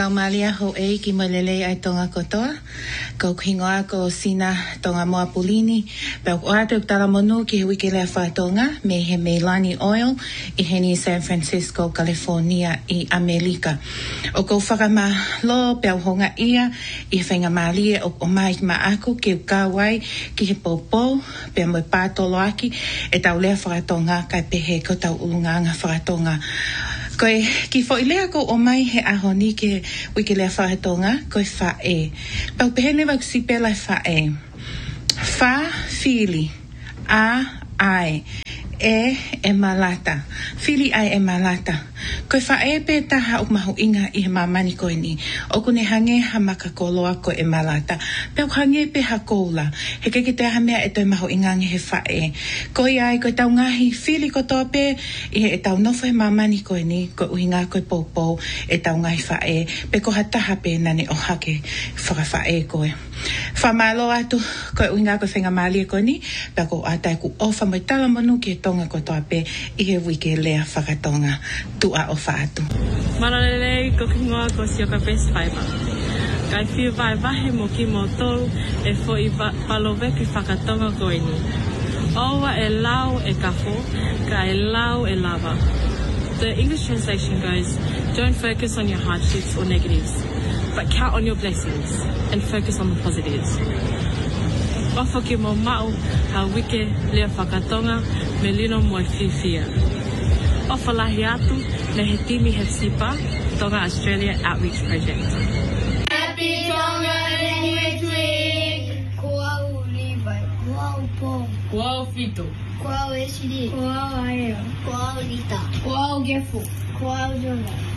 Tau malia ho e ki malele ai tonga kotoa. Ko kingoa ko sina tonga moa pulini. Pau o atu tala monu ki hui ke lea whātonga me he Meilani Oil I heni San Francisco, California I Amerika. O ko whakamalo pau honga ia I whainga malie o mai ma aku ki ukawai ki he popo pia mo pātolo aki e tau lea whakatonga kai pehe ko tau ulunganga whakatonga. Koe ki fo ilea ko o mai he ahoni ke wiki lea whahatonga koe whae. Pau pehene wak sipela whae. Wha fili a ai e malata. Fili ai e malata. Koe whae pe taha o mahu inga I he mamani koe ni. O kune hange ha maka koloa ko e malata. Pau hange pe ha koula. He keke te aha mea e toi mahu inga nge he whae. Koe ai koe tau ngahi fili ko tope I he e tau nofo he mamani koe ni. Koe uhinga koe popo e tau ngahi whae. Pe ko hataha pe nane o hake whaka whae koe. Whamalo atu koe uhinga koe whenga malia koe ni. Pau ko atai ku ofa mai tala manu ki he tonga ko tope I he wike lea whakatonga. Tua o whaatu. Maralele ko kingoa ko sioka best fiber. Kai whiu vai vahe mo ki mo tolu e fo I palowe ki whakatonga koe ni. Owa e lau e kafo, ka e lau e lava. The English translation goes, don't focus on your hardships or negatives, but count on your blessings and focus on the positives. Ofo ki mo mau ha wike lea whakatonga me lino mo whiwhia. Ofo lahi atu me he timi he sipa Tonga Australia Outreach Project. Happy Tonga Language Week! Koau Levi, Koau Po, Koau Fito, Koau Esiri, Koau Aero, Koau Lita, Koau Gefu, Koau Jonga.